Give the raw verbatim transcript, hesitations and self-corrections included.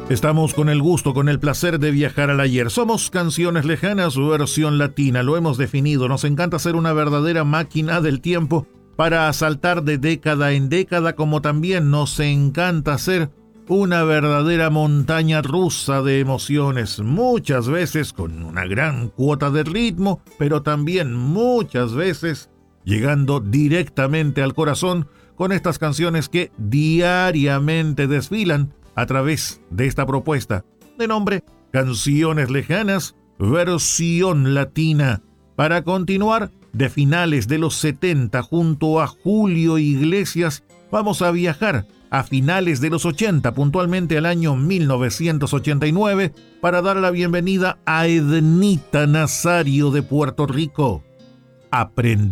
Estamos con el gusto, con el placer de viajar al ayer. Somos Canciones Lejanas, versión latina, lo hemos definido. Nos encanta ser una verdadera máquina del tiempo para saltar de década en década, como también nos encanta ser una verdadera montaña rusa de emociones, muchas veces con una gran cuota de ritmo, pero también muchas veces llegando directamente al corazón con estas canciones que diariamente desfilan a través de esta propuesta de nombre Canciones Lejanas, versión latina, para continuar de finales de los setenta junto a Julio Iglesias. Vamos a viajar a finales de los ochenta, puntualmente al año mil novecientos ochenta y nueve, para dar la bienvenida a Ednita Nazario de Puerto Rico. Aprende